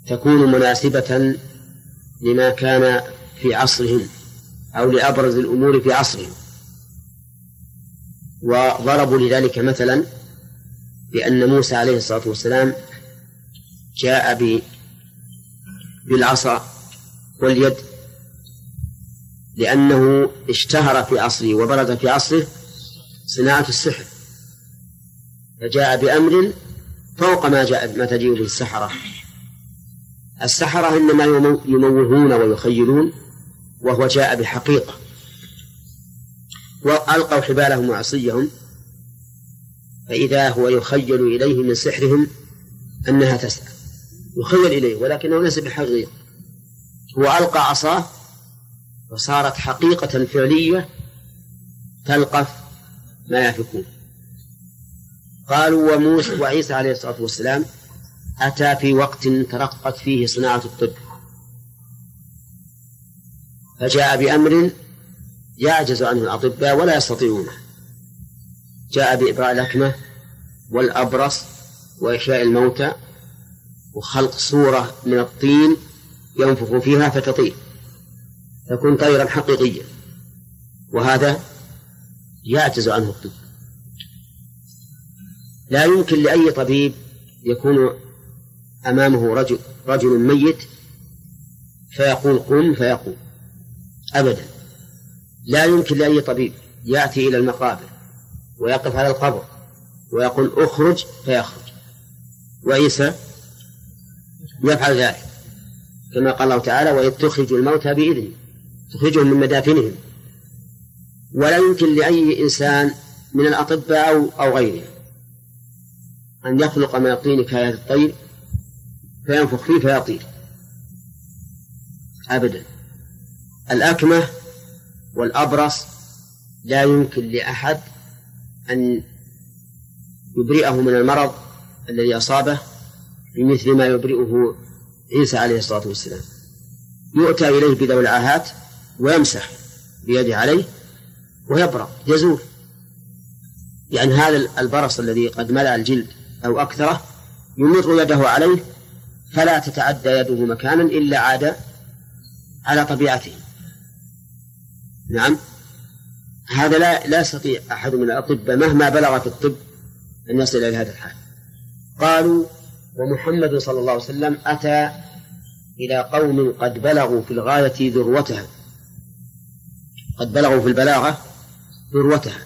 تكون مناسبة لما كان في عصرهم أو لأبرز الأمور في عصرهم. وضربوا لذلك مثلا بأن موسى عليه الصلاة والسلام جاء بالعصا واليد لأنه اشتهر في عصره وبرز في عصره صناعة السحر، فجاء بأمر فوق ما تجيء به السحرة. السحرة إنما يموهون ويخيلون، وهو جاء بحقيقة. وألقوا حبالهم وعصيهم، فإذا هو يخيل إليه من سحرهم أنها تسعى، يخيل إليه ولكنه ليس بحقيقة. هو ألقى عصاه وصارت حقيقة فعلية تلقف ما يفكون. قالوا وموسى وعيسى عليه الصلاة والسلام أتى في وقت ترقت فيه صناعة الطب، فجاء بأمر يعجز عنه الأطباء ولا يستطيعونه. جاء بإبراء الأكمة والأبرص وإحياء الموتى وخلق صورة من الطين ينفخ فيها فتطير، تكون طيرا حقيقيا، وهذا يعجز عنه الطب. لا يمكن لأي طبيب يكون أمامه رجل ميت فيقول قم فيقوم، أبدا. لا يمكن لأي طبيب يأتي إلى المقابر ويقف على القبر ويقول اخرج فيخرج. وعيسى يفعل ذلك كما قال الله تعالى وإذ تخرج الموتى بإذنه، تخرجهم من مدافنهم. ولا يمكن لأي إنسان من الأطباء أو غيره أن يخلق من الطين كهيئة الطير فينفخ فيه فيطير، أبدا. الأكمة والأبرص لا يمكن لأحد أن يبرئه من المرض الذي أصابه بمثل ما يبرئه عيسى عليه الصلاة والسلام. يؤتى إليه بذوي العاهات ويمسح بيده عليه ويبرأ يزول. يعني هذا البرص الذي قد ملأ الجلد أو أكثره يمر يده عليه فلا تتعدى يده مكانا إلا عاد على طبيعته. نعم، هذا لا يستطيع أحد من الأطباء مهما بلغ في الطب أن يصل إلى هذا الحال. قالوا ومحمد صلى الله عليه وسلم أتى إلى قوم قد بلغوا في الغاية ذروتها، قد بلغوا في البلاغة ذروتها،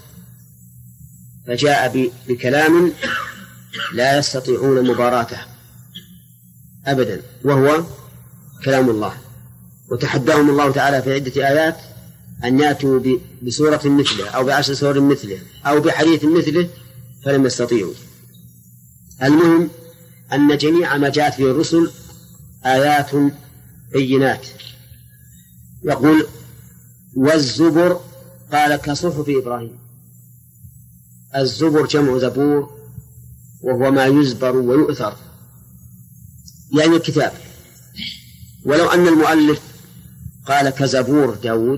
فجاء بكلام لا يستطيعون مباراته أبدا، وهو كلام الله. وتحداهم الله تعالى في عدة آيات أن يأتوا بسورة مثله أو بعشر سور مثله أو بحديث مثله فلم يستطيعوا. المهم أن جميع ما جاءت به الرسل آيات بينات. يقول والزبر قال كصحف إبراهيم. الزبر جمع زبور وهو ما يزبر ويؤثر، يعني الكتاب. ولو أن المؤلف قال كزبور داود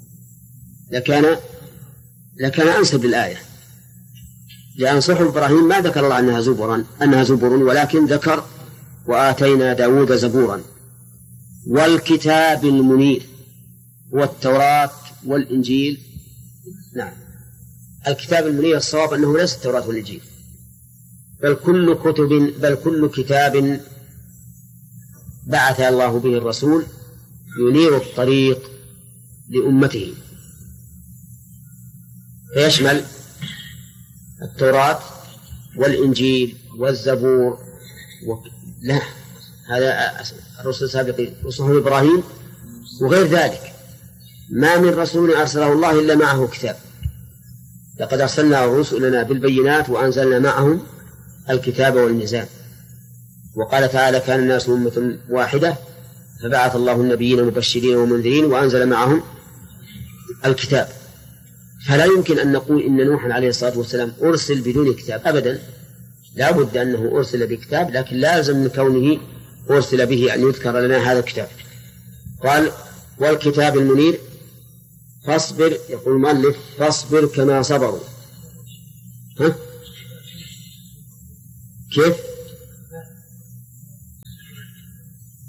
لكان أنسب للآية، لأن صحف إبراهيم ما ذكر الله أنها زبر، ولكن ذكر وآتينا داود زبورا. والكتاب المنير والتوراة والإنجيل. نعم، الكتاب المنير الصواب أنه ليس التوراة والإنجيل، بل كل كتاب بعث الله به الرسول ينير الطريق لأمته، فيشمل التوراة والإنجيل والزبور لا، هذا الرسل السابقين وصحف إبراهيم وغير ذلك. ما من رسول أرسله الله إلا معه كتاب. لقد أرسلنا رسلنا بالبينات وأنزلنا معهم الكتاب والميزان. وقال تعالى كان الناس أمة واحدة فبعث الله النبيين مبشرين ومنذرين وأنزل معهم الكتاب. فلا يمكن أن نقول إن نوحا عليه الصلاة والسلام أرسل بدون كتاب أبدا، لا بد أنه أرسل بكتاب، لكن لازم من كونه أرسل به أن يذكر لنا هذا الكتاب. قال والكتاب المنير فاصبر، يقول المؤلف فاصبر كما صبروا. كيف؟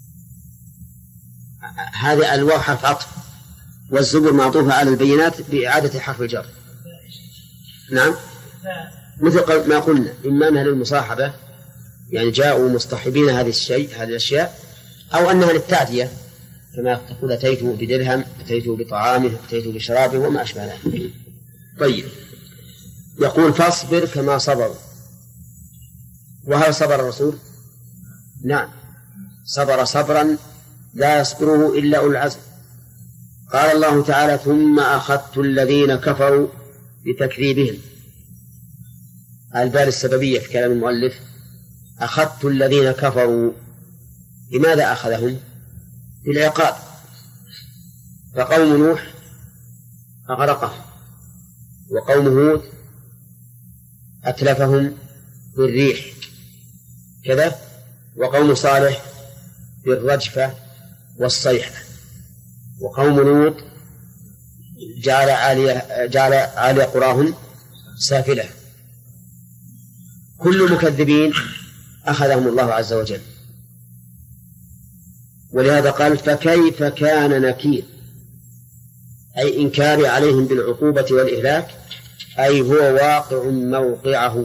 هذه الواو حرف عطف، والزبر معطوفة على البينات بإعادة حرف الجر. نعم، مثل ما قلنا، إما أنها للمصاحبة يعني جاءوا مصطحبين هذه الأشياء، أو أنها للتعدية كما تقول أتيت بدرهم، أتيت بطعامه، أتيت بشرابه وما أشبه ذلك. طيب، يقول فاصبر كما صبروا. وهل صبر الرسول؟ نعم، صبر صبرا لا يصبره إلا أولو العزم. قال الله تعالى ثم أخذت الذين كفروا بتكذيبهم. البال السببية في كلام المؤلف، أخذت الذين كفروا، لماذا أخذهم؟ بالعقاب. فقوم نوح أغرقهم، وقوم هود أتلفهم بالريح كذا، وقوم صالح بالرجفة والصيحة، وقوم لوط جعل عالي قراهم سافلة. كل مكذبين أخذهم الله عز وجل. ولهذا قال فكيف كان نكير، أي إنكار عليهم بالعقوبة والإهلاك، أي هو واقع موقعه.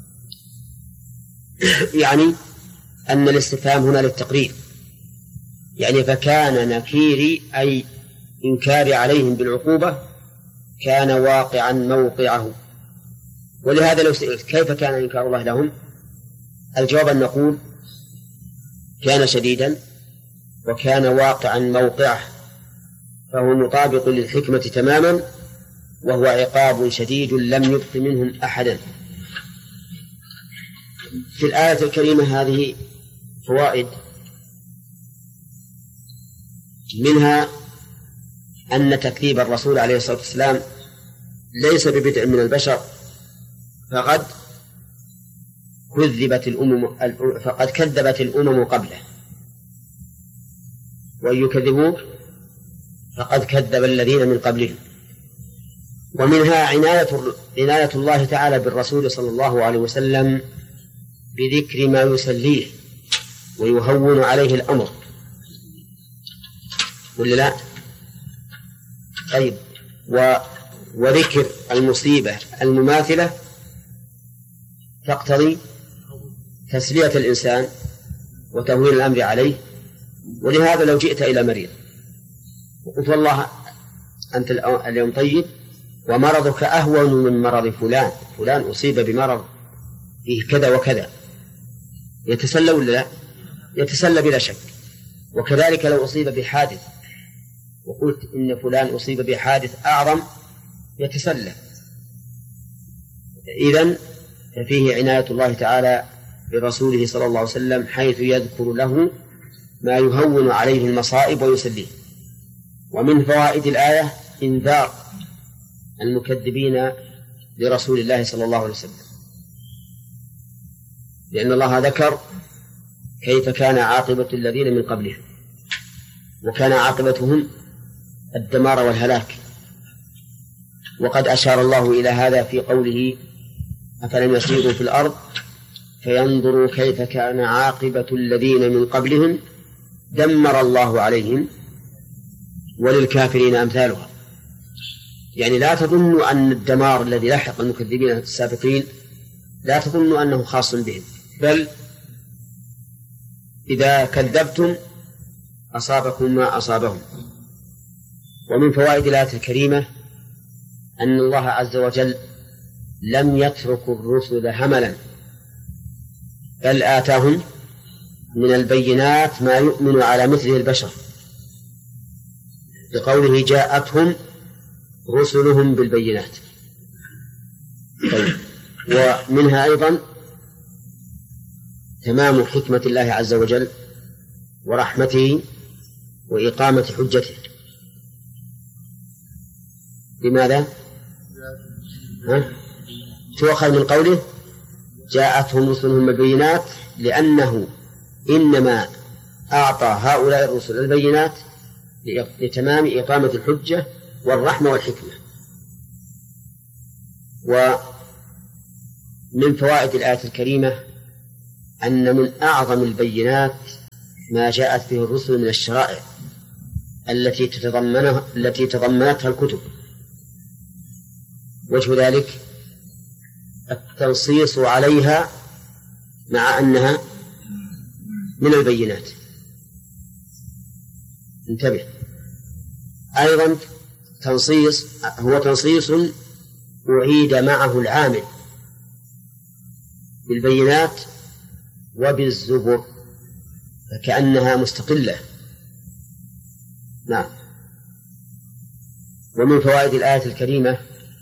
يعني أن الاستفهام هنا للتقرير، يعني فكان نكيري أي إنكار عليهم بالعقوبة كان واقعا موقعه. ولهذا لو سئلت كيف كان إنكار الله لهم، الجواب أن نقول كان شديدا وكان واقعا موقعه، فهو مطابق للحكمة تماما، وهو عقاب شديد لم يبق منهم أحدا. في الآية الكريمة هذه فوائد، منها أن تكذيب الرسول عليه الصلاة والسلام ليس ببدع من البشر، فقد كذبت الأمم قبله، وإن يكذبوك فقد كذب الذين من قبلهم. ومنها عناية الله تعالى بالرسول صلى الله عليه وسلم بذكر ما يسليه ويهون عليه الأمر، ولا لا؟ طيب، وذكر المصيبة المماثلة تقتضي تسلية الإنسان وتهويل الأمر عليه. ولهذا لو جئت إلى مريض وقلت والله أنت اليوم طيب ومرضك أهون من مرض فلان أصيب بمرض فيه كذا وكذا، يتسلى ولا لا؟ يتسلى بلا شك. وكذلك لو أصيب بحادث وقلت إن فلان أصيب بحادث أعظم، يتسلى. إذن ففيه عناية الله تعالى برسوله صلى الله عليه وسلم، حيث يذكر له ما يهون عليه المصائب ويسليه. ومن فوائد الآية إنذار المكذبين لرسول الله صلى الله عليه وسلم، لأن الله ذكر كيف كان عاقبة الذين من قبلهم، وكان عاقبتهم الدمار والهلاك. وقد أشار الله إلى هذا في قوله أفلم يسيروا في الأرض فينظروا كيف كان عاقبة الذين من قبلهم دمر الله عليهم وللكافرين أمثالها. يعني لا تظنوا أن الدمار الذي لحق المكذبين السابقين لا تظنوا أنه خاص بهم، بل إذا كذبتم أصابكم ما أصابهم. ومن فوائد الآية الكريمة أن الله عز وجل لم يترك الرسل هملا، بل آتاهم من البينات ما يؤمن على مثله البشر، بقوله جاءتهم رسلهم بالبينات. طيب، ومنها أيضا تمام حكمة الله عز وجل ورحمته وإقامة حجته. لماذا؟ تؤخذ من قوله جاءتهم رسلهم بالبينات، لأنه إنما أعطى هؤلاء الرسل البينات لتمام إقامة الحجة والرحمة والحكمة. ومن فوائد الآية الكريمة أن من أعظم البينات ما جاءت به الرسل من الشرائع التي تضمنتها الكتب. وجه ذلك التنصيص عليها مع أنها من البينات. انتبه، أيضا تنصيص هو تنصيص أعيد معه العامل بالبينات وبالزبر فكأنها مستقلة. نعم. ومن فوائد الآية الكريمة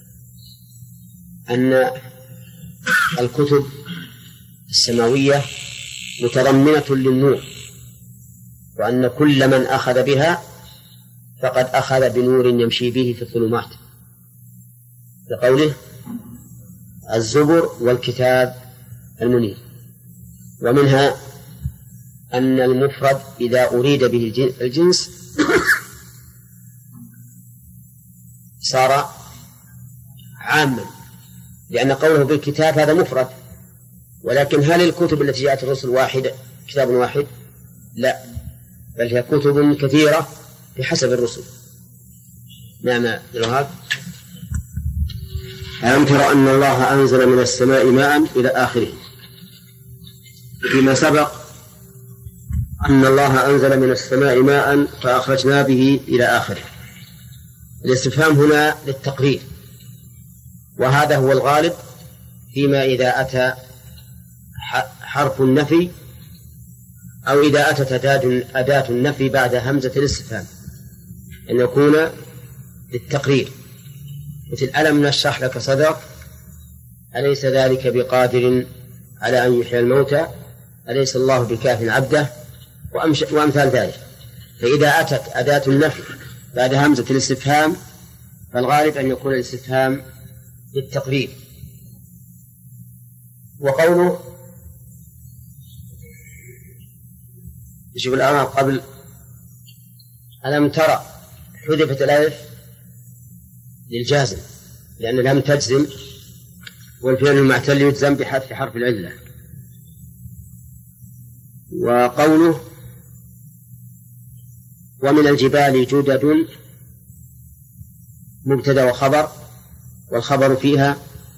أن الكتب السماوية متضمنة للنور، وأن كل من أخذ بها فقد أخذ بنور يمشي به في الظلمات، لقوله الزبر والكتاب المنير. ومنها أن المفرد إذا أريد به الجنس صار عاما، لأن قوله بالكتاب هذا مفرد، ولكن هل الكتب التي جاءت الرسل واحدة كتاب واحد؟ لا، بل هي كتب كثيرة بحسب الرسل. نعم يا رهاب. ألم تر أن الله أنزل من السماء ماء إلى آخره. فيما سبق أن الله أنزل من السماء ماء فأخرجنا به إلى آخره. الاستفهام هنا للتقرير، وهذا هو الغالب فيما إذا أتى حرف النفي أو إذا أتت أداة النفي بعد همزة الاستفهام أن يكون للتقرير، مثل ألم نشرح لك صدرك، أليس ذلك بقادر على أن يحيي الموتى، أليس الله بكاف عبده، وأمثال ذلك. فإذا أتت أداة النفي بعد همزة الاستفهام فالغالب أن يكون الاستفهام للتقرير. وقوله يجب الآن قبل ألم ترى حذفت الألف للجازم، لأن لم تجزم، والفعل المعتل يجزم بحذف حرف العلة. وقوله ومن الجبال جدد مبتدأ وخبر، والخبر فيها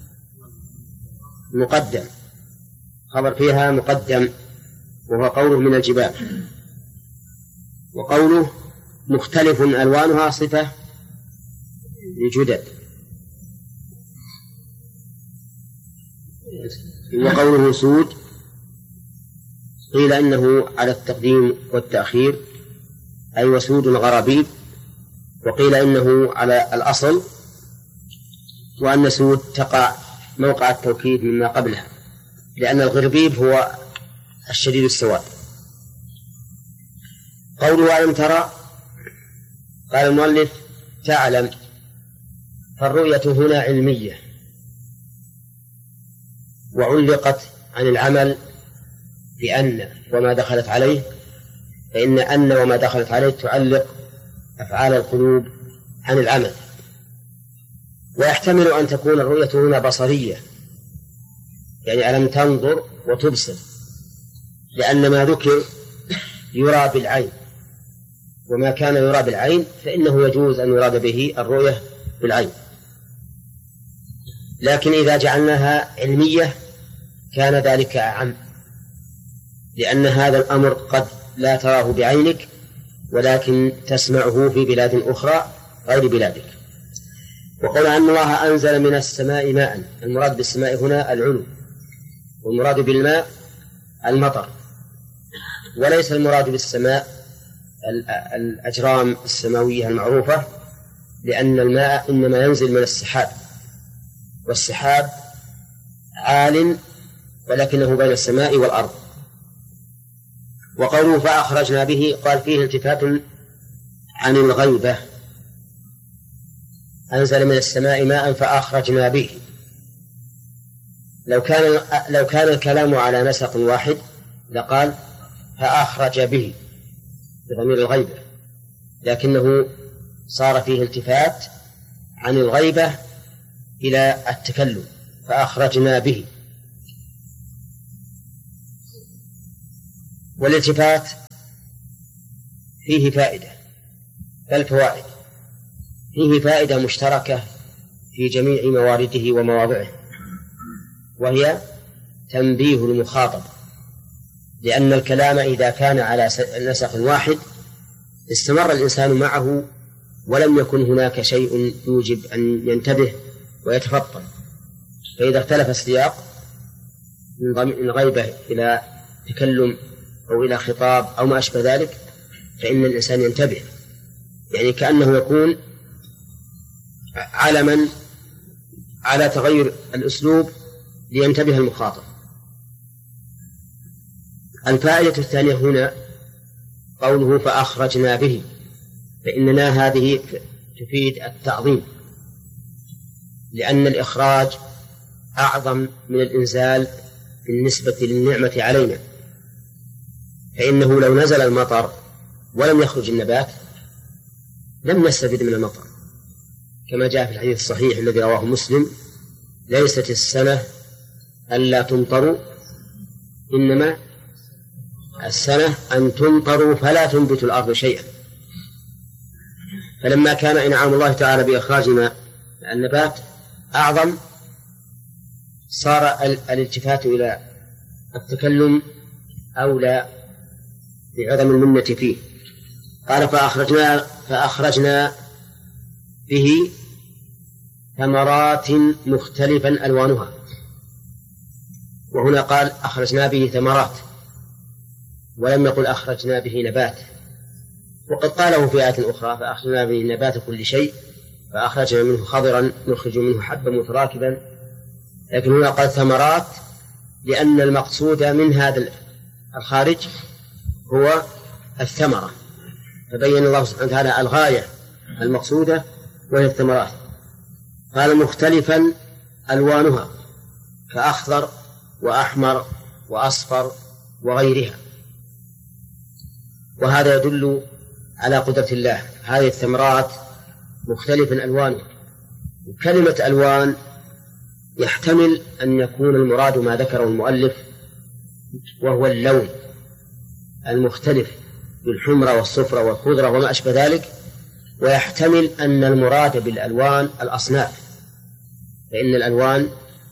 مقدم، خبر فيها مقدم وهو قوله من الجبال. وقوله مختلف ألوانها صفة لجدد. وقوله سود قيل إنه على التقديم والتأخير أي وسود غرابيب، وقيل إنه على الأصل وأن سود تقع موقع التوكيد مما قبلها، لأن الغربيب هو الشديد السواد. قوله ألم ترى قال المؤلف تعلم، فالرؤية هنا علمية وعلقت عن العمل بأن وما دخلت عليه، فإن أن وما دخلت عليه تعلق أفعال القلوب عن العمل. ويحتمل أن تكون الرؤية هنا بصرية، يعني ألم تنظر وتبصر، لأن ما ذكر يرى بالعين، وما كان يرى بالعين فإنه يجوز أن يراد به الرؤية بالعين. لكن إذا جعلناها علمية كان ذلك أعم، لأن هذا الأمر قد لا تراه بعينك ولكن تسمعه في بلاد أخرى غير بلادك. وقال أن الله أنزل من السماء ماء، المراد بالسماء هنا العلو، والمراد بالماء المطر، وليس المراد بالسماء الأجرام السماوية المعروفة، لأن الماء إنما ينزل من السحاب، والسحاب عال ولكنه بين السماء والأرض. وقوله فأخرجنا به قال فيه التفات عن الغيبة، أنزل من السماء ماء فأخرجنا به. لو كان الكلام على نسق واحد لقال فأخرج به بضمير الغيبة، لكنه صار فيه التفات عن الغيبة إلى التكلم، فأخرجنا به. والالتفات فيه فائدة، فالفوائد: فيه فائدة مشتركة في جميع موارده ومواضعه، وهي تنبيه المخاطب، لأن الكلام إذا كان على نسق واحد استمر الإنسان معه ولم يكن هناك شيء يوجب أن ينتبه ويتفطن. فإذا اختلف السياق من غيبة إلى تكلم أو إلى خطاب أو ما أشبه ذلك فإن الإنسان ينتبه، يعني كأنه يكون علما على تغير الأسلوب لينتبه المخاطب. الفائدة الثانية هنا قوله فأخرجنا به، فإننا هذه تفيد التعظيم، لأن الإخراج أعظم من الإنزال بالنسبة للنعمة علينا، فإنه لو نزل المطر ولم يخرج النبات لم نستفد من المطر، كما جاء في الحديث الصحيح الذي رواه مسلم: ليست السنة ألا تمطروا، إنما السنة أن تمطروا فلا تنبت الأرض شيئا. فلما كان إنعام الله تعالى بإخراج النبات أعظم صار الالتفات إلى التكلم أولى بعظم المنة فيه. قال فأخرجنا به ثمرات مختلفا ألوانها، وهنا قال أخرجنا به ثمرات ولم يقل أخرجنا به نبات، وقد قاله في آية أخرى فأخرجنا به نبات كل شيء فأخرجنا منه خضرا نخرج منه حبا متراكبا، لكن هنا قال ثمرات لأن المقصود من هذا الخارج هو الثمرة، فبين الله سبحانه وتعالى الغاية المقصودة وهي الثمرات. قال مختلفا ألوانها كأخضر وأحمر وأصفر وغيرها، وهذا يدل على قدرة الله. هذه الثمرات مختلفا ألوانها، وكلمة ألوان يحتمل أن يكون المراد ما ذكره المؤلف وهو اللون المختلف بالحمرة والصفرة والخضرة وما أشبه ذلك، ويحتمل أن المراد بالألوان الأصناف، فإن الألوان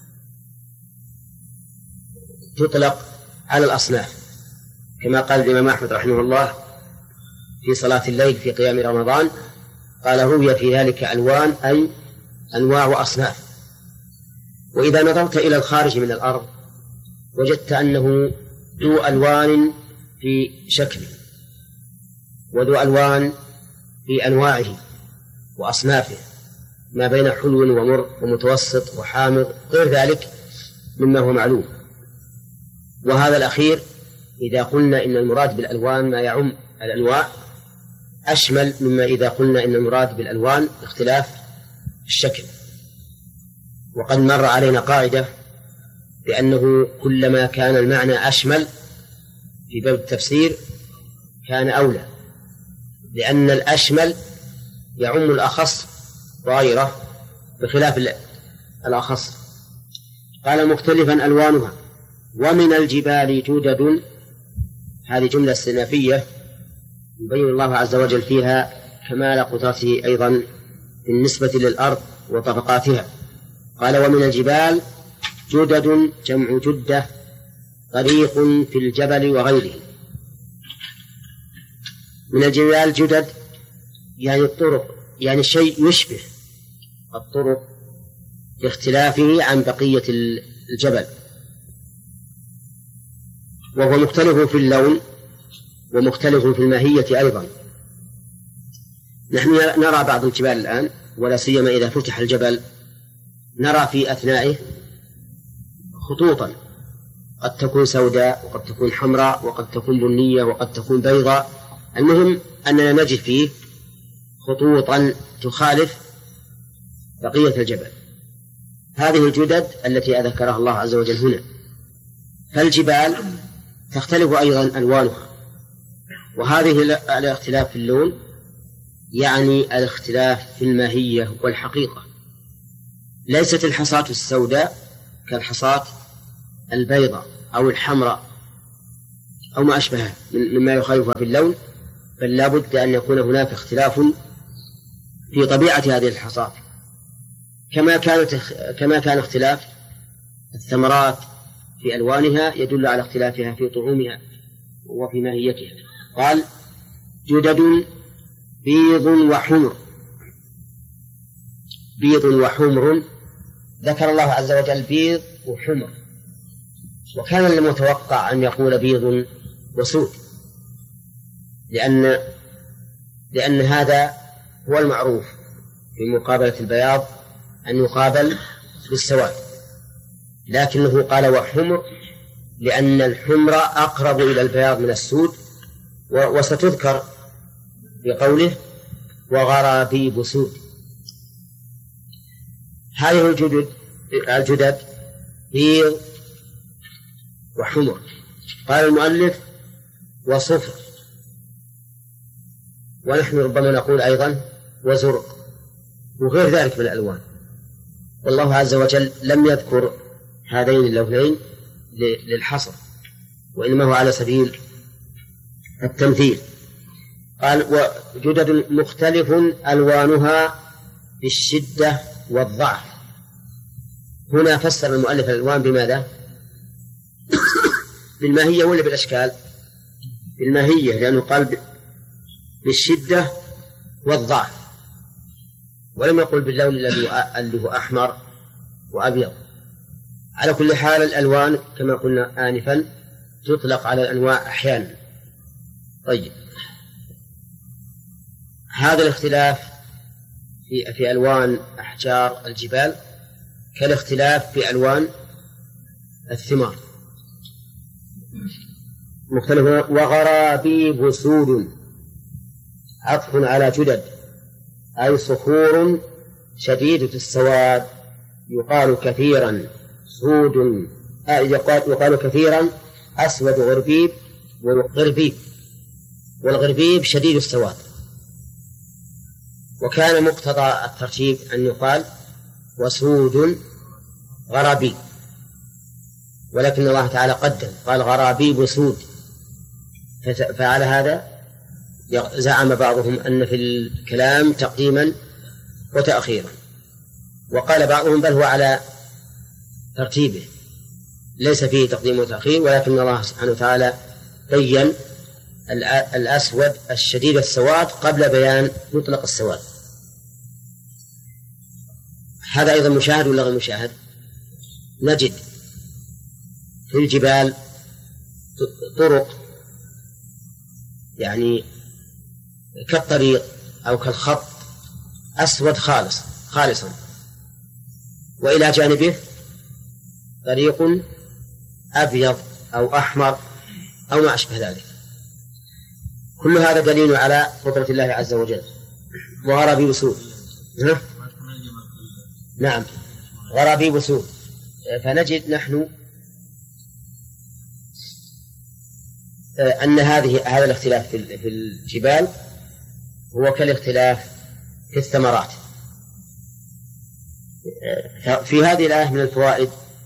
تطلق على الأصناف، كما قال الإمام أحمد رحمه الله في صلاة الليل في قيام رمضان، قال روي في ذلك ألوان أي أنواع وأصناف. وإذا نظرت إلى الخارج من الأرض وجدت أنه ذو ألوان في شكله وذو ألوان في أنواعه وأصنافه، ما بين حلو ومر ومتوسط وحامض غير ذلك مما هو معلوم. وهذا الأخير إذا قلنا إن المراد بالألوان ما يعم الأنواع أشمل مما إذا قلنا إن المراد بالألوان اختلاف الشكل. وقد مر علينا قاعدة بأنه كلما كان المعنى أشمل في باب التفسير كان أولى، لأن الأشمل يعم الأخص وغيره بخلاف الأخص. قال مختلفا ألوانها ومن الجبال جدد، هذه جملة استئنافية يبين الله عز وجل فيها كمال قدرته أيضا بالنسبة للأرض وطبقاتها. قال ومن الجبال جدد جمع جدة طريق في الجبل وغيره. من الجبال جدد يعني الطرق، يعني شيء يشبه الطرق لاختلافه عن بقية الجبل، وهو مختلف في اللون ومختلف في الماهية أيضا. نحن نرى بعض الجبال الآن ولا سيما إذا فتح الجبل نرى في أثنائه خطوطا قد تكون سوداء وقد تكون حمراء وقد تكون بنية وقد تكون بيضاء، المهم أننا نجد فيه خطوطا تخالف بقية الجبل. هذه الجدد التي ذكرها الله عز وجل هنا. فالجبال تختلف أيضا ألوانها، وهذه الاختلاف في اللون يعني الاختلاف في الماهية والحقيقة. ليست الحصاة السوداء كالحصاة البيضاء أو الحمراء أو ما أشبهها مما يخالفها في اللون، بل لا بد أن يكون هناك اختلاف في طبيعة هذه الحصاد، كما كان اختلاف الثمرات في ألوانها يدل على اختلافها في طعومها وفي ماهيتها. قال جدد بيض وحمر. بيض وحمر، ذكر الله عز وجل بيض وحمر، وكان المتوقع أن يقول بيض وسود، لأن هذا هو المعروف في مقابلة البياض أن يقابل بالسواد، لكنه قال وحمر لأن الحمر أقرب إلى البياض من السود، وستذكر بقوله وغرابيب سود. هذه الجدد بيض وحمر. قال المؤلف وصفر، ونحن ربما نقول أيضا وزرق وغير ذلك من الألوان، والله عز وجل لم يذكر هذين اللونين للحصر، وإنما هو على سبيل التمثيل. قال وجدد مختلف ألوانها بالشدة والضعف. هنا فسر المؤلف الألوان بماذا؟ بالماهية ولا بالأشكال؟ بالماهية، لأنه قال بالشدة والضعف، ولم يقل باللون الذي هو أحمر وأبيض. على كل حال الألوان كما قلنا آنفا تطلق على الأنواع أحيانا. طيب، هذا الاختلاف في ألوان أحجار الجبال كالاختلاف في ألوان الثمار. مختلف. وغرابيب سود، عطف على جدد، أي صخور شديدة السواد، يقال كثيرا سود، يقال كثيرا أسود غربيب وغربيب، والغربيب شديد السواد. وكان مقتضى الترتيب أن يقال وسود غرابيب، ولكن الله تعالى قدم قال غرابيب سود، فعلى هذا زعم بعضهم أن في الكلام تقديما وتأخيرا، وقال بعضهم بل هو على ترتيبه ليس فيه تقديم وتأخير، ولكن الله سبحانه وتعالى بين الأسود الشديد السواد قبل بيان مطلق السواد. هذا أيضا مشاهد ولا غير مشاهد؟ نجد في الجبال طرق يعني كالطريق أو كالخط أسود خالصا، وإلى جانبه طريق أبيض أو أحمر أو ما أشبه ذلك. كل هذا دليل على قدرة الله عز وجل. وغرابيب سود، نعم غرابيب سود. فنجد نحن أن هذا الاختلاف في الجبال هو كالاختلاف في الثمرات. في هذه الآية من الفوائد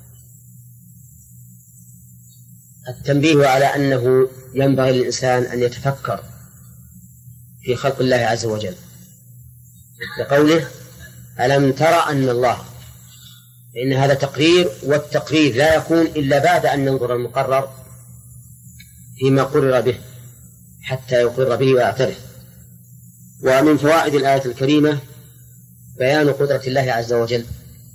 التنبيه على أنه ينبغي للإنسان أن يتفكر في خلق الله عز وجل، لقوله ألم ترى أن الله، فإن هذا تقرير، والتقرير لا يكون إلا بعد أن ننظر المقرر فيما قرر به حتى يقر به ويعترف. ومن فوائد الآية الكريمة بيان قدرة الله عز وجل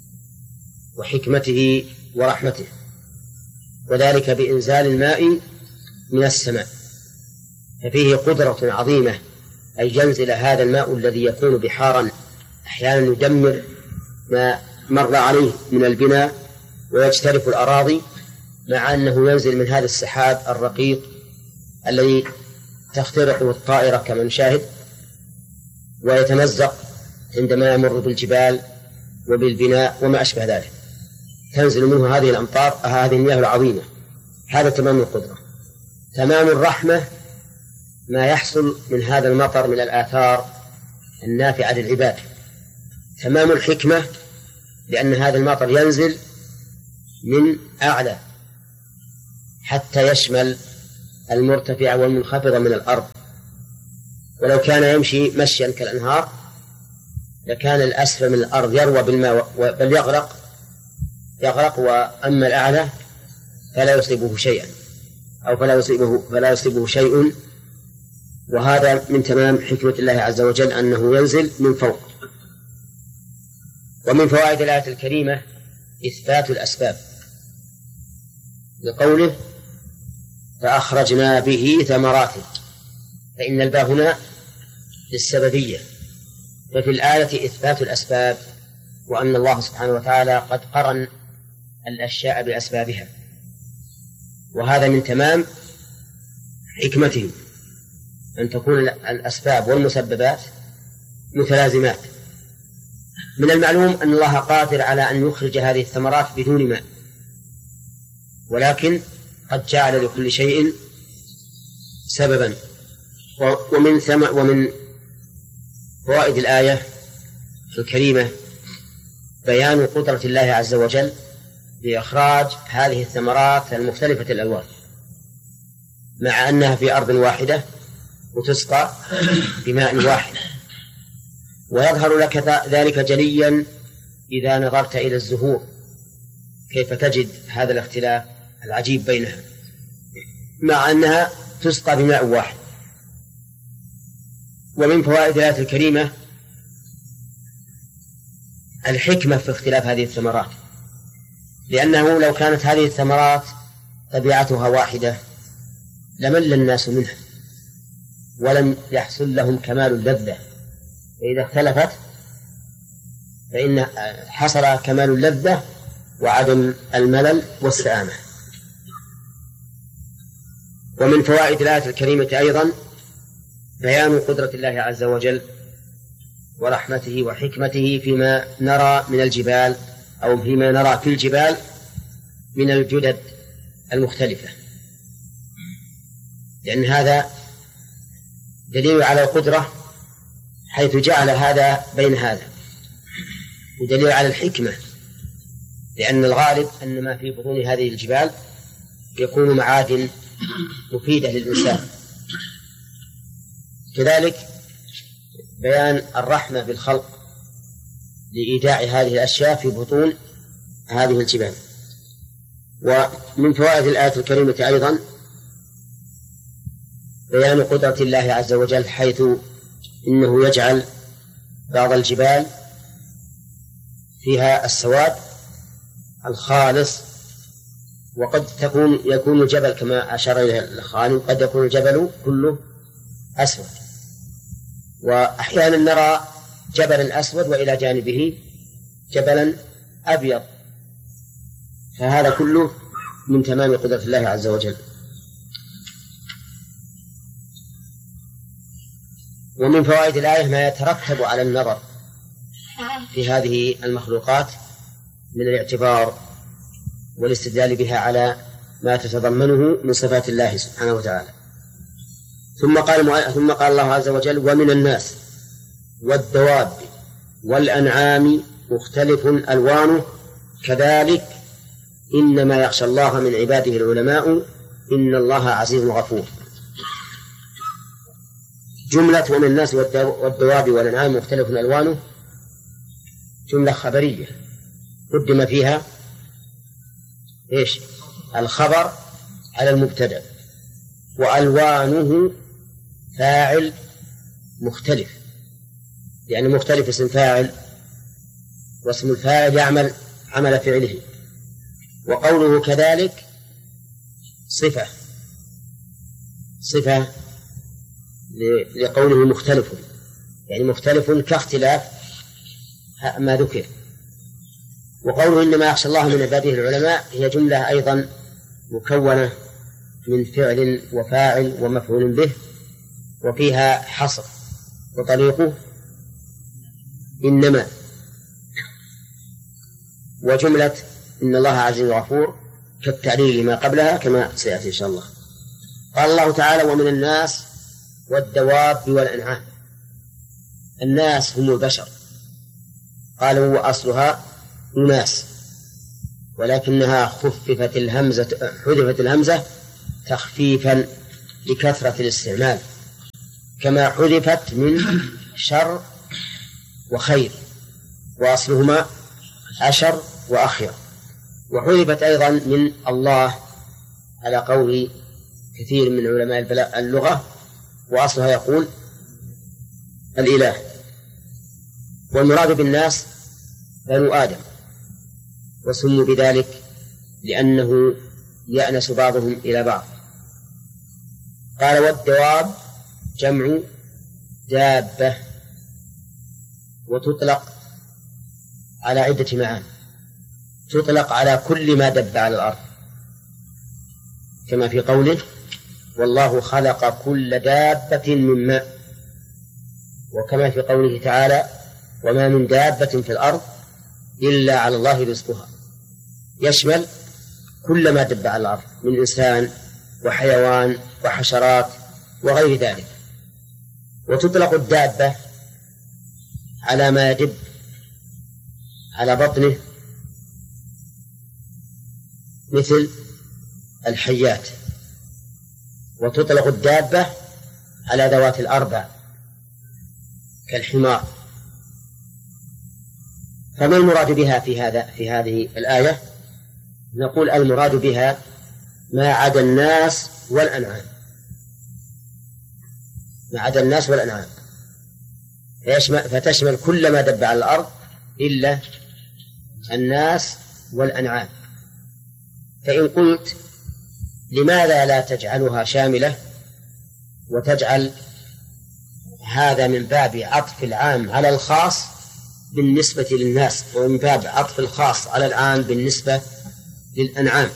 وحكمته ورحمته، وذلك بإنزال الماء من السماء، ففيه قدرة عظيمة أي ينزل هذا الماء الذي يكون بحارا أحيانا يدمر ما مر عليه من البناء ويجترف الأراضي، مع أنه ينزل من هذا السحاب الرقيق الذي تخترقه الطائرة كما نشاهد، ويتمزق عندما يمر بالجبال وبالبناء وما أشبه ذلك، تنزل منه هذه الأمطار، هذه المياه العظيمة. هذا تمام القدرة. تمام الرحمة ما يحصل من هذا المطر من الآثار النافعة للعباد. تمام الحكمة لأن هذا المطر ينزل من أعلى حتى يشمل المرتفع والمنخفض من الأرض، ولو كان يمشي مشيا كالأنهار لكان الأسفل من الأرض يروى بالماء بل يغرق، وأما الأعلى فلا يصيبه شيئا، أو فلا يصيبه شيء. وهذا من تمام حكمة الله عز وجل أنه ينزل من فوق. ومن فوائد الآية الكريمة إثبات الأسباب، لقوله فأخرجنا به ثمرات، فإن الباء هنا للسببية، ففي الآية إثبات الأسباب، وأن الله سبحانه وتعالى قد قرن الأشياء بأسبابها، وهذا من تمام حكمته أن تكون الأسباب والمسببات متلازمات. من المعلوم أن الله قادر على أن يخرج هذه الثمرات بدون ماء، ولكن قد جعل لكل شيء سببا. ومن فوائد الآية الكريمة بيان قدرة الله عز وجل لإخراج هذه الثمرات المختلفة الألوان، مع أنها في أرض واحدة وتسقى بماء واحد. ويظهر لك ذلك جليا إذا نظرت إلى الزهور، كيف تجد هذا الاختلاف العجيب بينها مع أنها تسقى بماء واحد. ومن فوائد الآية الكريمة الحكمة في اختلاف هذه الثمرات، لأنه لو كانت هذه الثمرات طبيعتها واحدة لمل الناس منها ولم يحصل لهم كمال اللذة، فإذا اختلفت فإن حصل كمال اللذة وعدم الملل والسآمة. ومن فوائد الآية الكريمة أيضا بيان قدرة الله عز وجل ورحمته وحكمته فيما نرى من الجبال، أو فيما نرى في الجبال من الجدد المختلفة، لأن هذا دليل على القدرة حيث جعل هذا بين هذا، ودليل على الحكمة، لأن الغالب أن ما في بطون هذه الجبال يكون معادن مفيدة للإنسان. كذلك بيان الرحمة بالخلق لإيداع هذه الأشياء في بطون هذه الجبال. ومن فوائد الآية الكريمة أيضا بيان قدرة الله عز وجل، حيث إنه يجعل بعض الجبال فيها السواد الخالص، وقد يكون الجبل كما أشار إليه الخالق، قد يكون الجبل كله أسود، وأحيانا نرى جبلا أسود وإلى جانبه جبلا أبيض، فهذا كله من تمام قدرة الله عز وجل. ومن فوائد الآية ما يترتب على النظر في هذه المخلوقات من الاعتبار والاستدلال بها على ما تتضمنه من صفات الله سبحانه وتعالى. ثم قال الله عز وجل ومن الناس والدواب والأنعام مختلف ألوانه كذلك إنما يخشى الله من عباده العلماء إن الله عزيز غفور. جملة ومن الناس والدواب والأنعام مختلف ألوانه جملة خبرية قدم فيها الخبر على المبتدأ، وألوانه فاعل مختلف، يعني مختلف اسم فاعل، واسم الفاعل يعمل عمل فعله، وقوله كذلك صفة لقوله مختلف، يعني مختلف كاختلاف ما ذكر. وقوله إنما يخشى الله من عباده العلماء هي جملة أيضا مكونة من فعل وفاعل ومفعول به، وفيها حصر، وطريقه إنما، وجملة إن الله عزيز غفور كالتعليل ما قبلها كما سيأتي إن شاء الله. قال الله تعالى ومن الناس والدواب والأنعام. الناس هم البشر، قالوا وأصلها أناس، ولكنها حذفت الهمزة تخفيفا لكثرة الاستعمال، كما حذفت من شر وخير، وأصلهما أشر وأخير. وحذفت أيضا من الله على قول كثير من علماء اللغة، وأصلها يقول الإله. والمراد بالناس بنو آدم، وسموا بذلك لأنه يأنس بعضهم إلى بعض. قال والدواب جمع دابة، وتطلق على عدة معاني. تطلق على كل ما دب على الأرض، كما في قوله والله خلق كل دابة من ماء، وكما في قوله تعالى وما من دابة في الأرض إلا على الله رزقها، يشمل كل ما دب على الأرض من إنسان وحيوان وحشرات وغير ذلك. وتطلق الدابة على ما يدب على بطنه مثل الحيات، وتطلق الدابة على ذوات الأربع كالحمار. فما المراد بها في هذه الآية؟ نقول المراد بها ما عدا الناس والأنعام، ما عدا الناس والأنعام، فتشمل كل ما دب على الأرض إلا الناس والأنعام. فإن قلت لماذا لا تجعلها شاملة وتجعل هذا من باب عطف العام على الخاص بالنسبة للناس، ومن باب عطف الخاص على العام بالنسبة للأنعام؟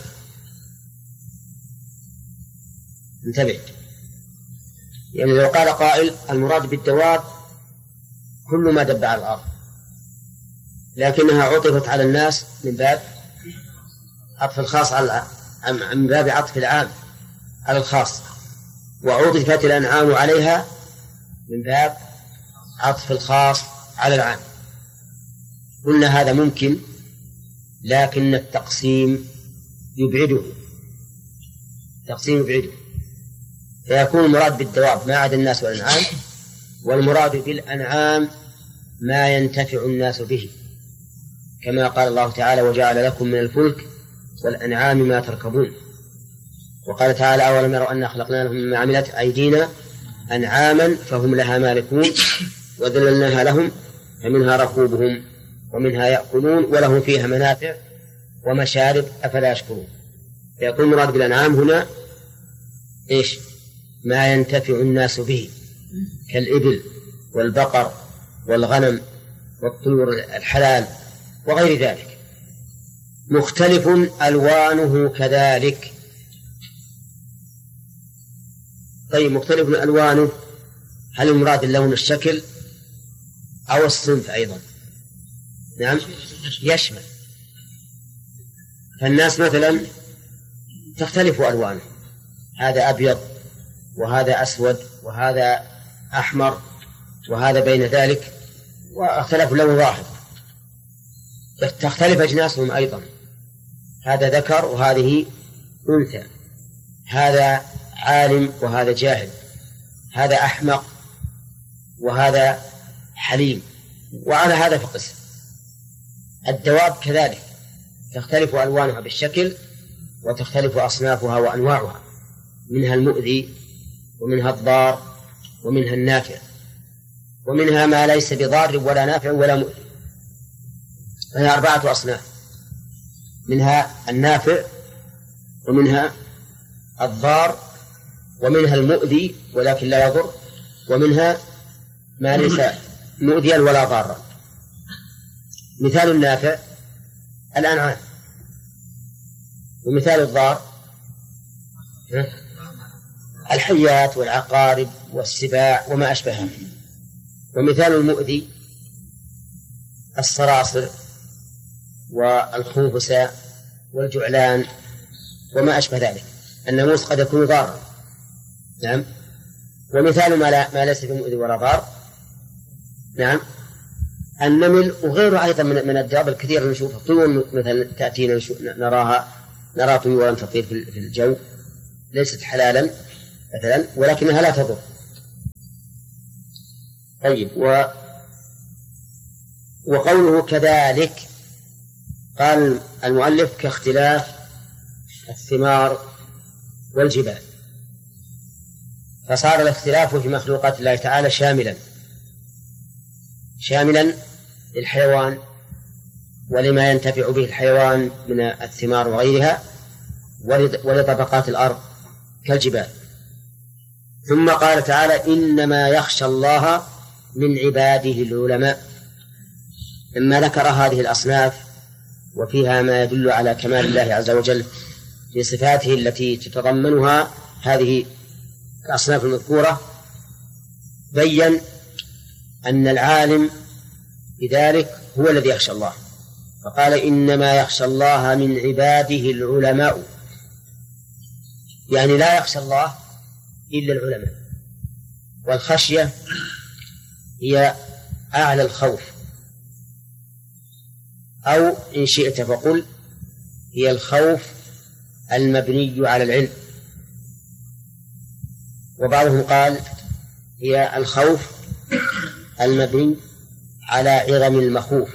انتبه، يعني لو قال قائل المراد بالدواب كل ما دب على الأرض، لكنها عطفت على الناس من باب عطف الخاص على من باب عطف العام على الخاص، وعطفت الأنعام عليها من باب عطف الخاص على العام. قلنا هذا ممكن، لكن التقسيم يبعده، فيكون المراد بالدواب ما عدا الناس والأنعام، والمراد بالأنعام ما ينتفع الناس به، كما قال الله تعالى وجعل لكم من الفلك والأنعام ما تركبون. وقال تعالى أولم يروا أنا خلقنا لهم مما عملت أيدينا أنعاما فهم لها مالكون وذللناها لهم فمنها ركوبهم ومنها يأكلون ولهم فيها منافع ومشارب أفلا يشكرون. فيكون المراد بالأنعام هنا إيش؟ ما ينتفع الناس به كالإبل والبقر والغنم والطيور الحلال وغير ذلك. مختلف ألوانه كذلك. طيب، مختلف ألوانه، هل المراد اللون الشكل أو الصنف أيضا؟ نعم، يشمل. فالناس مثلا تختلف ألوانه، هذا أبيض وهذا أسود وهذا أحمر وهذا بين ذلك، واختلف اللون ظاهر. تختلف أجناسهم أيضا، هذا ذكر وهذه أنثى، هذا عالم وهذا جاهل، هذا أحمق وهذا حليم، وعلى هذا فقس. الدواب كذلك تختلف ألوانها بالشكل وتختلف أصنافها وأنواعها، منها المؤذي ومنها الضار ومنها النافع ومنها ما ليس بضار ولا نافع ولا مؤذي. فهي 4 أصناف، منها النافع ومنها الضار ومنها المؤذي ولكن لا يضر، ومنها ما ليس مؤذيا ولا ضارا. مثال النافع الأنعام، ومثال الضار الحيات والعقارب والسباع وما أشبهها، ومثال المؤذي الصراصر والخنفساء والجعلان وما أشبه ذلك. الناموس قد يكون ضارا، نعم. ومثال ما ليس بمؤذي ولا ضار، نعم، النمل وغيره أيضا من الدواب الكثير نشوفها. طيور مثلا تأتينا نرى طيورا تطير في الجو ليست حلالا مثلا ولكنها لا تضر. طيب، وقوله كذلك قال المؤلف كاختلاف الثمار والجبال، فصار الاختلاف في مخلوقات الله تعالى شاملا للحيوان ولما ينتفع به الحيوان من الثمار وغيرها، ولطبقات الأرض كالجبال. ثم قال تعالى إنما يخشى الله من عباده العلماء، لما ذكر هذه الأصناف وفيها ما يدل على كمال الله عز وجل في صفاته التي تتضمنها هذه الأصناف المذكورة، بين أن العالم بذلك هو الذي يخشى الله، فقال إنما يخشى الله من عباده العلماء، يعني لا يخشى الله إلا العلماء. والخشية هي أعلى الخوف، أو إن شئت فقل هي الخوف المبني على العلم، وبعضهم قال هي الخوف المبني على عظم المخوف،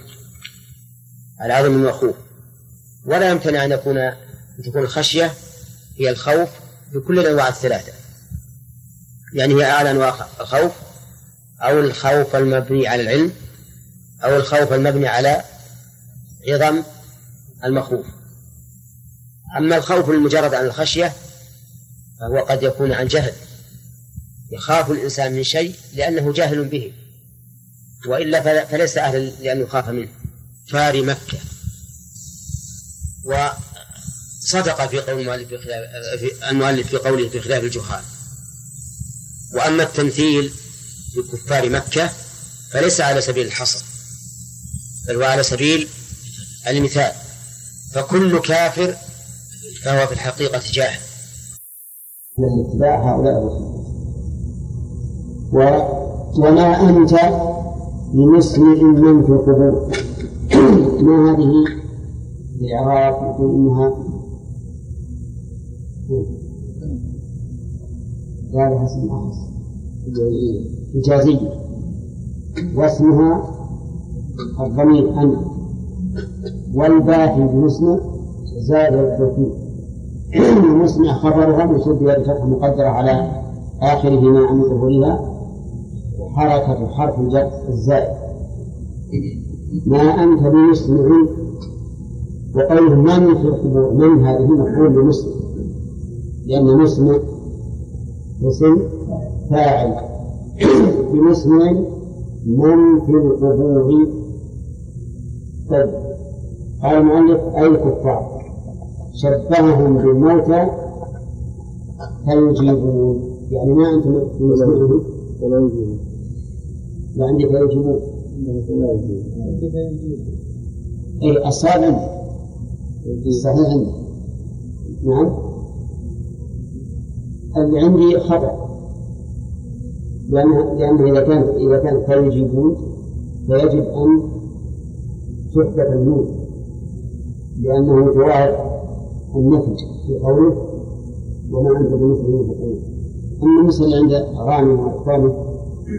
ولا يمكن أن تكون الخشية هي الخوف بكل الأنواع الثلاثة، يعني هي أعلى أنواع الخوف، أو الخوف المبني على العلم، أو الخوف المبني على عظم المخوف. أما الخوف المجرد عن الخشية فهو قد يكون عن جهل، يخاف الإنسان من شيء لأنه جاهل به، وإلا فليس أهلا لأن يخاف منه. فار مكة. وصدق في قول المؤلف في قوله في خلاف الجهال. وأما التمثيل بكفار مكة فليس على سبيل الحصر، بل هو على سبيل المثال، فكل كافر فهو في الحقيقة جاهل. اتباع هؤلاء الرسل. وما أنت بمسمع من في القبور. ما هذه الإعراب؟ يقول إنها قال اسم أخص إجازية، واسمها الضمير أنت، والباقي بمسمع زاد التوكيد. المسمع خبرها منصوب بفتحة مقدرة على آخره ما عن ظهورها حركة حرف الجر الزائد. ما أنت بمسمع. وقوله من في القبور، من هذه مفعول بمسمع، لأن مسمع اسم فاعل. بمسمع من في القبور. طيب، قال المؤلف أي الكفار شبههم بالموتى فيجيبون، يعني ما أنتم بمسمعهم لا عندي فيجيبون، أي الصواب الصحيح عندي. نعم، اللي عندي خطأ، لأنه إذا كان فيجيبون فيجب أن تحدث النون، لأنه جواب النفي في قوله وما أنت بمسلم في قوله. أما المثل اللي عند غانم وأحكامه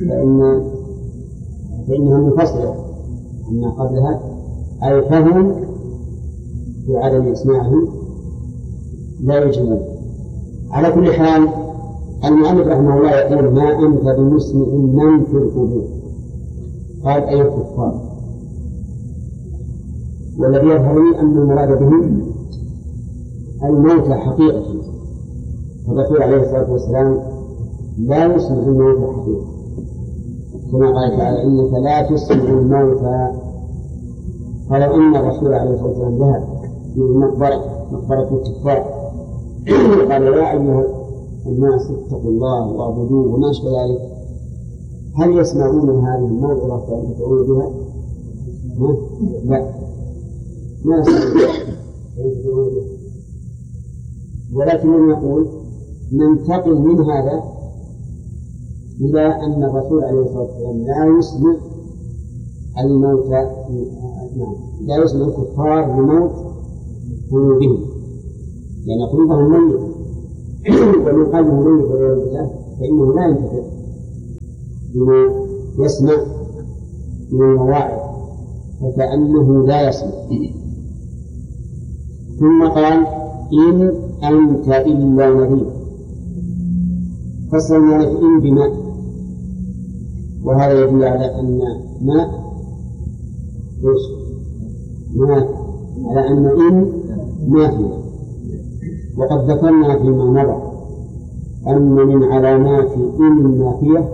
فإنها منفصلة عما قبلها، أي فهم في عدم إسماعه لا يجب. على كل حال المؤلف رحمه الله يقول ما أنت بمسمع من في القبور، قال أي الكفار. والذي يظهر لي أن المراد به الموتى حقيقة، الرسول عليه الصلاة والسلام لا يسمع الموتى حقيقة، كما قال تعالى إنك لا تسمع الموتى. فلو أن الرسول عليه الصلاة والسلام ذهب في مقبرة الكفار قال يا أيها الناس اتقوا الله واعبدوه وما أشبه ذلك، هل يسمعون هذه الموعظة فينتفعون بها؟ لا، ما يسمعون بها. ولكن نقول ننتقل من هذا إلى أن الرسول عليه الصلاة والسلام لا يسمع الموتى، لا يسمع الكفار بموت قلوبهم، لأن قلوبهم ميت، ومن قلبه ميت والعياذ بالله فإنه لا ينتفع بما يسمع من المواعظ فكأنه لا يصلح. ثم قال إن أنت إلا نذير، فصل المؤلف إن بماء، وهذا يدل على أن ماء على أن إن نافية. وقد ذكرنا فيما مضى أن من علامات إن النافية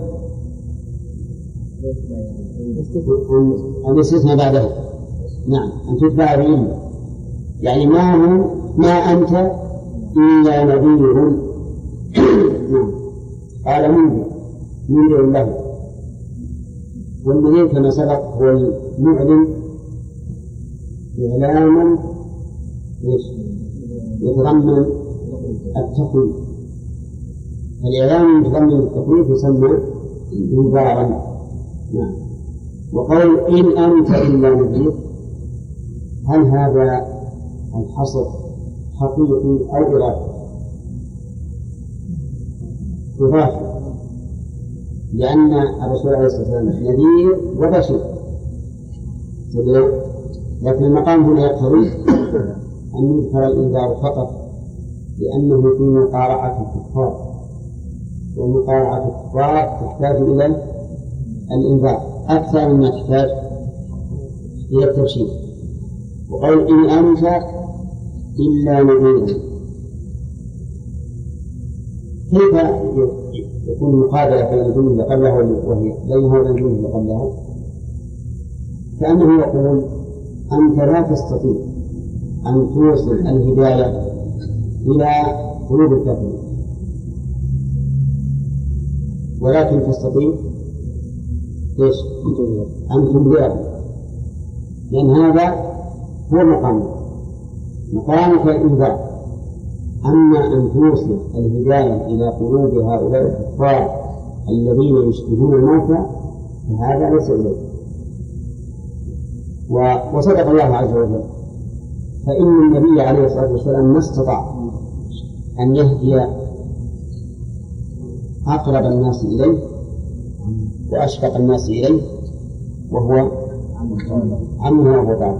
الاستثناء بعدها، نعم، أن تتبع بإن، يعني ما أنت إلا نذير. نعم. قال منذر له، والنذير كما سبق هو المعلن إعلاما يتضمن التخويف، الإعلام يتضمن التخويف يسمى إنذارا. نعم. وقول إن أنت إلا نذير، هل هذا الحصر حقيقي أو إضافي؟ لأن الرسول عليه الصلاة والسلام نذير وبشير، لكن المقام هنا يقتضي أن يذكر الإنذار فقط، لأنه في مقارعة الكفار، ومقارعة الكفار تحتاج إلى الإنذار أكثر مما تحتاج إلى التبشير. وقال إن أنت إلا نذير، كيف يكون مقابلة بين الجملة اللي قبلها وهي بينها وبين الجملة اللي قبلها؟ كأنه يقول أنت لا تستطيع أن توصل الهداية إلى قلوب الكافرين، ولكن تستطيع أن تبلغهم، لأن هذا هو مقامك الإنذار. أما أن توصل الهداية إلى قلوب هؤلاء الكفار الذين يشبهون الموتى فهذا ليس إليه. وصدق الله عز وجل، فإن النبي عليه الصلاة والسلام ما استطاع أن يهدي أقرب الناس إليه وأشفق الناس إليه وهو عمه أبو طالب،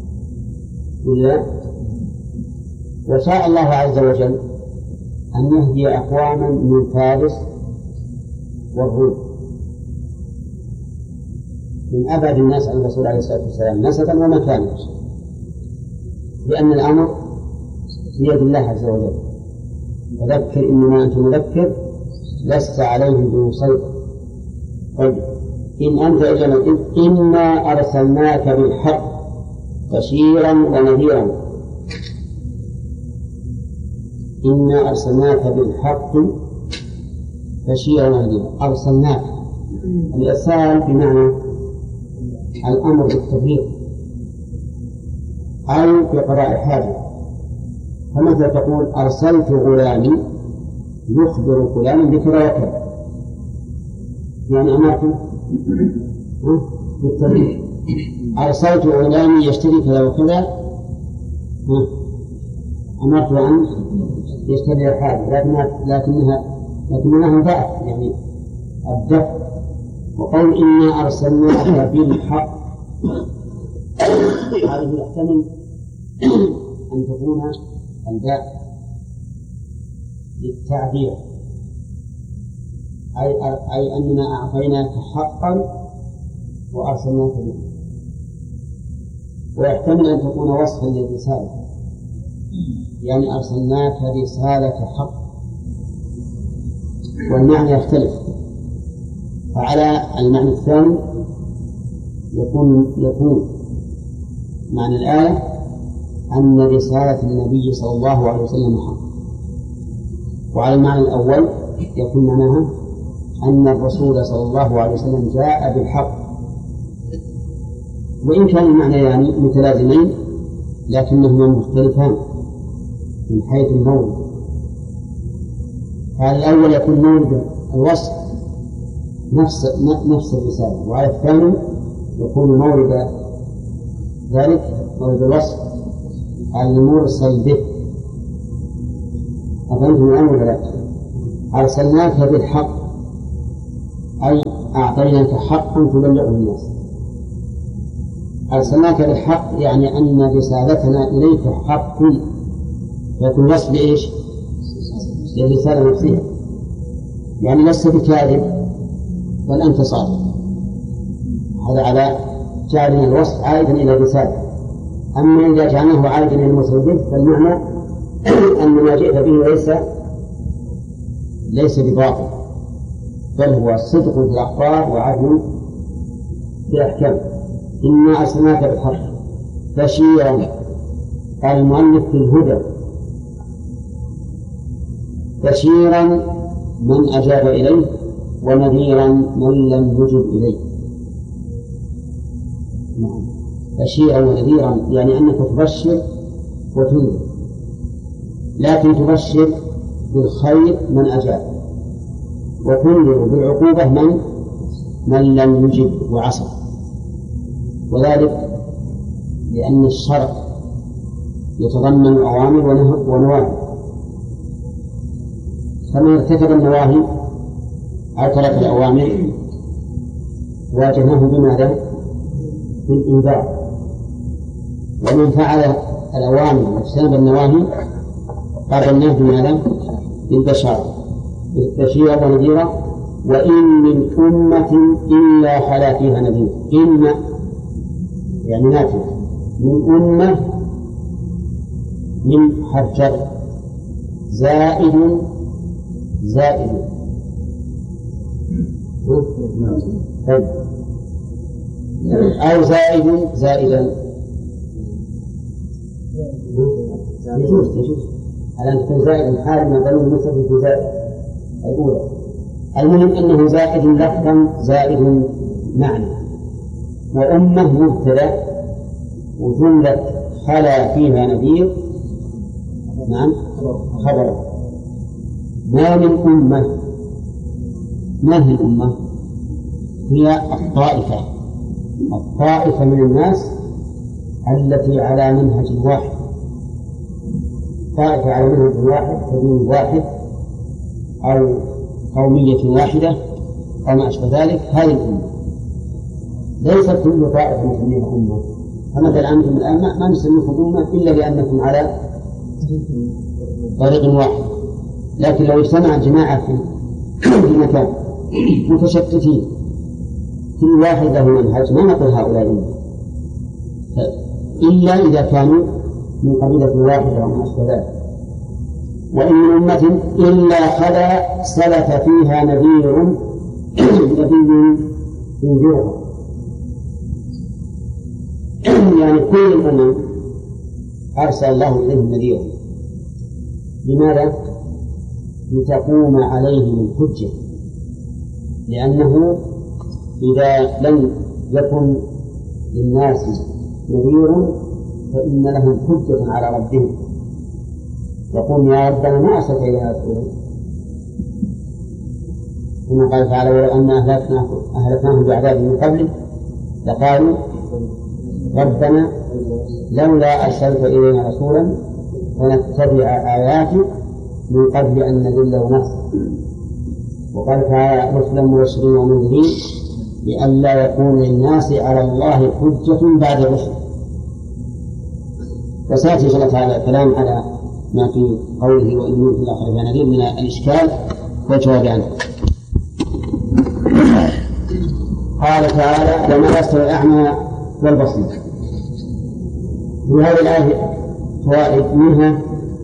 وشاء الله عز وجل أن يهدي أقواما من فارس والروم، من أبعد الناس عن الرسول عليه الصلاة والسلام نسبا ومكانا، لأن الأمر بيد الله عز وجل. فذكر إنما أنت مذكر لست عليهم بمسيطر. طيب إن أنت إلا إنا أرسلناك بالحق بشيرا ونذيرا. إنا أرسلناك بالحق بشيرا ونذيرا. أرسلناك، الإرسال بمعنى الأمر بالتبليغ أو بقضاء حاجة. فمثلا تقول أرسلت غلامي يخبر فلانا بكذا وكذا، يعني أمرته بالتبليغ. أرسلت غلامي يشتري كذا وكذا، أمرته أن يشتري الحاجة، لكنها ضعف، يعني الدفع. وقول إنا أرسلناك بالحق، هذه يحتمل أن تكون الباء للتعبير، أي أننا أعطيناك حقا وأرسلناك به. ويحتمل أن تكون وصفا للرسالة، يعني أرسلناك رسالة حق، والمعنى يختلف. فعلى المعنى الثاني يكون معنى الآية أن رسالة النبي صلى الله عليه وسلم حق، وعلى المعنى الأول يكون معناها أن الرسول صلى الله عليه وسلم جاء بالحق. وإن كان المعنى يعني متلازمين لكنهما مختلفان من حيث المورد. فعلى الأول يكون مورد الوصف نفس الرسالة، وعلى الثاني يكون مورد ذلك مورد الوصف المرسل به. أفهمتم الآن ولا لا؟ أرسلناك بالحق أي أعطيناك حقا تبلغه الناس. أرسلناك بالحق يعني أن رسالتنا إليك حق، يكون وصف لإيش؟ للرسالة نفسها، يعني لست بكاذب بل أنت صادق. هذا على جعلنا الوصف عائدا إلى الرسالة. أما إذا جعلناه عائدا إلى المرسل به فالمعنى أن ما جئت به ليس بباطل، بل هو صدق في الأخبار وعدل في الأحكام. إنا أرسلناك بالحق بشيرا، قال المؤلف في الهدى، بشيرا من أجاب إليه ونذيرا من لم يجب إليه. بشيرا ونذيرا يعني أنك تبشر وتنذر، لكن تبشر بالخير من أجاب، وتنذر بالعقوبة من لم يجب وعصى. وذلك لأن الشرع يتضمن أوامر ونواهي، فمن ارتكب النواهي أو ترك الأوامر واجهناه بماذا؟ بالإنذار. ومن فعل الأوامر واجتنب النواهي قابلناه بماذا؟ بالبشارة، بالبشير ونذيرا. وإن من أمة إلا خلا فيها نذير. إن يعني ناتج من أمة، من حرف جر، زائد أو زائدا يجوز على أن تكون زائدا حال ما بين المستفيد في زائد الأولى. المهم أنه زائد لفظا زائد معنى. وأمة مبتدأ وجملة خلا فيها نذير نعم خبر. ما من أمة، ما هي الأمة؟ هي الطائفة من الناس التي على منهج واحد، طائفة على منهج واحد كدين واحد أو قومية واحدة أو ما أشبه ذلك. هذه الأمة ليس كل طائفة نسميها أمة. فمثلا أنتم الآن ما نسميكم أمة إلا لأنكم على طريق واحد، لكن لو اجتمع جماعة في مكان متشتتين كل واحد له منهج ما نقول هؤلاء أمة، إلا إذا كانوا من قبيلة واحدة أو ما أشبه ذلك. وإن من أمة إلا خلا سلف فيها نذير ينذرها. يعني كل الأمم أرسل الله إليهم نذيرا. لماذا؟ لتقوم عليهم الحجة، لأنه إذا لم يكن للناس نذير فإن لهم حجة على ربهم، يقول يا ربنا ما أرسلت إلينا رسولا، كما قال تعالى ولو أن أهلكناهم بعذاب من قبله لقالوا ربنا لولا أرسلت إلينا رسولا فنتبع آياتك من قبل أن نذل ونخزى. وقال تعالى رسلا مبشرين ومنذرين لئلا يكون للناس على الله حجة بعد الرسل. وسيأتي إن شاء الله تعالى الكلام على ما في قوله وإن في الآخرة نذير من الإشكال والجواب عنه. قال تعالى وما يستوي الأعمى والبصير. في هذه الآية فوائد، منها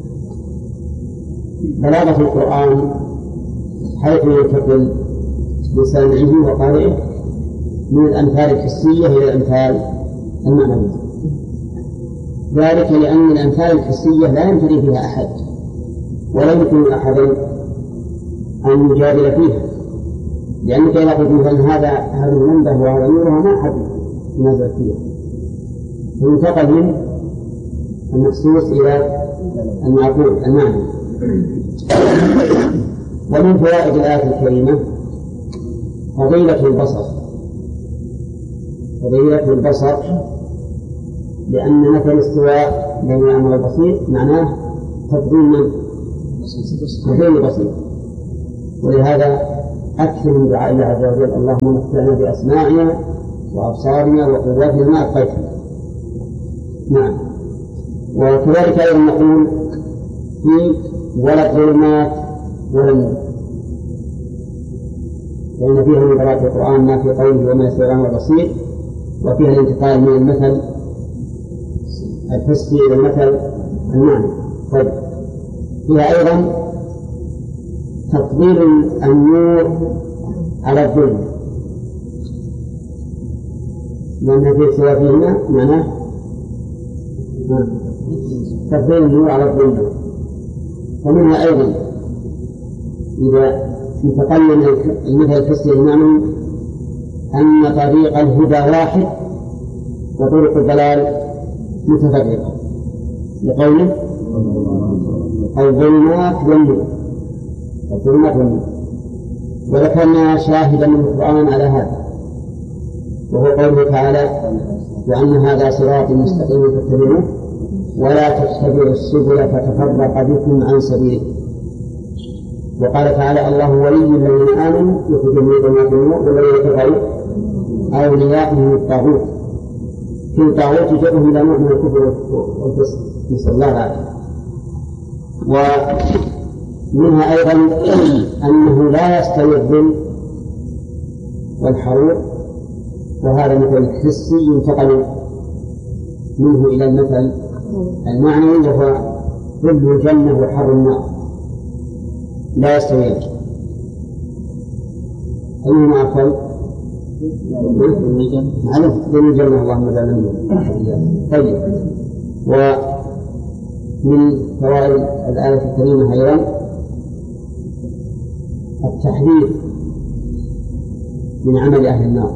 بلاغة القرآن حيث ينتقل بسامعه وقارئه من الأمثال الحسية إلى الأمثال المعنوية، ذلك لأن الأمثال الحسية لا ينفرد فيها أحد ولا يمكن أحد أن يجادل فيها، لأنك إذا قلت مثلا هذه المنبه وهذا نورها ما أحد ينزل فيها، فينتقل من المخصوص إلى المعقول المعنى. ومن فوائد الآية الكريمة فضيلة البصر، لأن مثل الاستواء بين الأعمى والبصير معناه تفضيل البصير. ولهذا أكثر من دعاء الله عز وجل اللهم متعنا بأسماعنا وأبصارنا وقواتنا ما أبقيتنا. نعم. وكذلك أيضا نقول في ولا الظلمات ولا النور، لأن فيها من قراءة القرآن ما في قوله وما يسمعون وبصير، وفيها الانتقال من المثل الحسي إلى المثل المعنى. طيب فيها أيضا تفضيل النور على الظلم، لأن في سوى فيهما معناه تفضيل النور على الظلم. ومنها أيضا إذا انتقل من المثل الحسي المعنى أن طريق الهدى واحد وطرق الضلال متفرقة، لقوله الظلمات والنور. وذكرنا شاهدا من القرآن على هذا، وهو قوله تعالى وأن هذا صراط مستقيم فاتبعوه ولا تتبعوا السبل فتفرق بكم عن سبيله. وقال تعالى الله ولي الذين آمنوا يخرجهم من ظلمات النور والذين كفروا أولياؤهم الطاغوت. في الطاغوت يجره إلى نوع من الكفر والفسق، نسأل الله العافية. ومنها أيضا أنه لا يستوي الظل والحرور، وهذا مثل حسي ينتقل منه إلى المثل المعنوي وهو ظل الجنة وحر النار، لا يستويان. أيهما أفضل؟ معلوم ظل الجنة، اللهم لا نمنع. طيب. ومن فوائد الآية الكريمة أيضا التحذير من عمل أهل النار،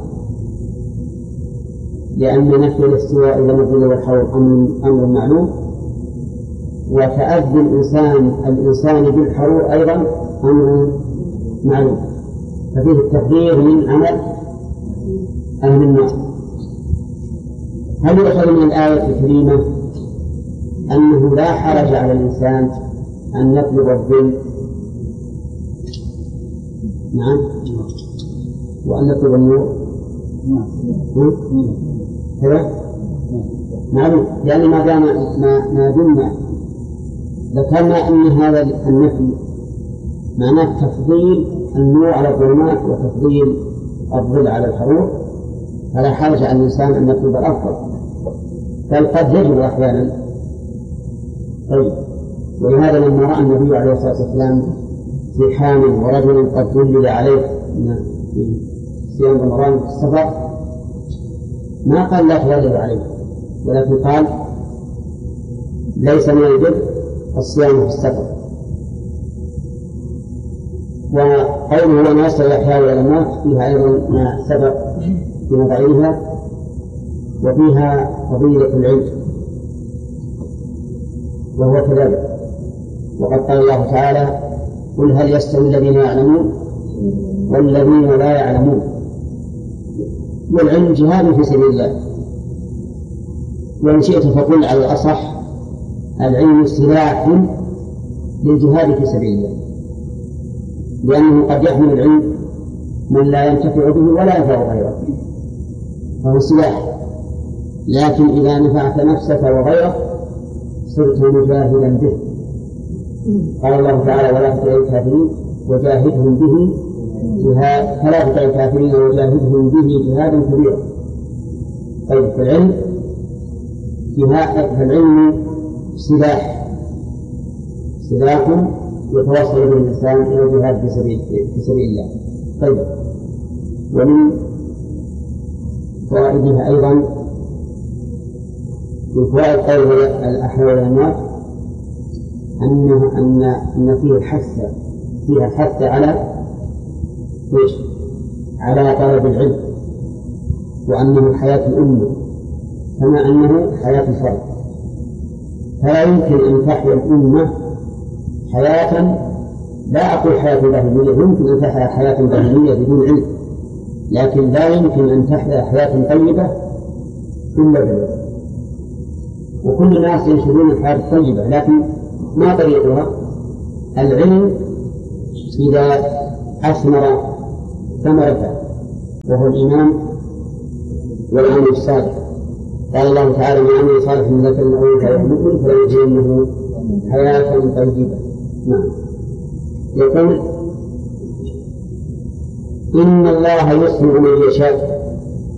لأن نفي الاستواء إلى الظل والحرور أمر معلوم، وتأذي الإنسان بالحرور أيضا أمر معلوم، ففيه التحذير من عمل أهل النار. هل يؤخذ من الآية الكريمة أنه لا حرج على الإنسان أن يطلب الظل؟ نعم. وأن يطلب النور؟ كذا معلوم، لأن ما دام ما دمنا ذكرنا أن هذا النفي معناه تفضيل النور على الظلمات وتفضيل الظل على الحرور، فلا حرج على الإنسان أن يطلب الأفضل، بل قد يجب أحيانا. طيب. ولهذا لما رأى النبي عليه الصلاة والسلام في حامل ورجل قد ظلل عليه في صيام رمضان في السفر ما قال لا تظلل عليه، ولكن قال ليس من البر الصيام في السفر. وقوله وما يستوي الأحياء والأموات فيها أيضا ما سبق في نظرها، وفيها فضيلة العلم وهو كذلك. وقد قال الله تعالى قل هل يستوي الذين يعلمون والذين لا يعلمون. والعلم جهاد في سبيل الله، وإن شئت فقل على الأصح العلم سلاح للجهاد في سبيل الله، لأنه قد يحمل العلم من لا ينتفع به ولا ينفع غيره، فهو سلاح. لكن إذا نفعت نفسك وغيرك صرت مجاهدا به. قال الله تعالى ولا تطع الكافرين وجاهدهم به جهاد، فلا تطع الكافرين وجاهدهم به جهادا كبيرا. طيب. فالعلم سلاح يتوصل به الإنسان إلى الجهاد في سبيل الله. طيب. ومن فوائدها أيضا من فوائد قول الأحياء والأموات أن فيها حث على طلب العلم، وأنه حياة الأمة كما أنه حياة الفرد. فلا يمكن أن تحيا الأمة حياة، لا أقول حياة باهمية، يمكن أن تحيا حياة باهمية بدون علم، لكن لا يمكن أن تحيا حياة طيبة إلا بالعلم. وكل الناس ينشرون الحياة الطيبة، لكن ما طريقها؟ العلم إذا أثمر ثمرة وهو الإيمان والعمل الصالح. قال الله تعالى: من عمل صالح من ذكر أو أنثى ومؤمن فلنجزينه حياة طيبة. نعم. يقول: إن الله يسمع من يشاء